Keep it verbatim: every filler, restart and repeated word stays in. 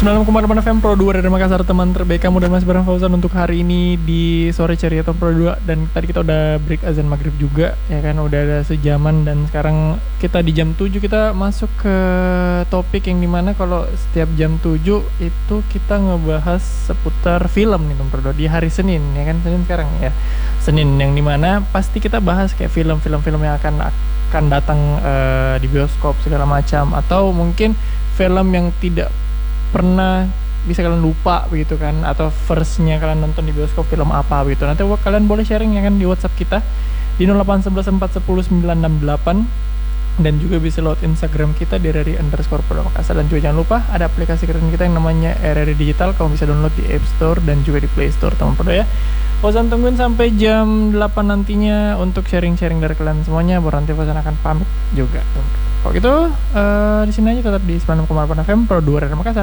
sembilan puluh delapan F M Pro dua dari Makassar, teman terbaik kamu dan Mas Barang Fauzan untuk hari ini di sore ceria Pro dua. Dan tadi kita udah break azan maghrib juga, ya kan, udah ada sejaman. Dan sekarang kita di jam tujuh kita masuk ke topik yang dimana kalau setiap jam tujuh itu kita ngebahas seputar film nih Pro dua di hari Senin, ya kan, Senin sekarang ya, Senin yang dimana pasti kita bahas kayak film-film-film yang akan akan datang uh, di bioskop segala macam, atau mungkin film yang tidak pernah bisa kalian lupa begitu kan, atau firstnya kalian nonton di bioskop film apa begitu. Nanti kalian boleh sharing ya kan di WhatsApp kita di nol delapan satu satu empat satu nol sembilan enam delapan, dan juga bisa lewat Instagram kita di R R I underscore Pro Makassar. Dan juga jangan lupa ada aplikasi keren kita yang namanya R R I Digital, kamu bisa download di App Store dan juga di Play Store teman Pro ya. Fauzan tungguin sampai jam delapan nantinya untuk sharing-sharing dari kalian semuanya, baru nanti Fauzan akan pamit juga. Kalau gitu uh, di sini aja tetap di sembilan puluh delapan F M Pro dua dari Makassar.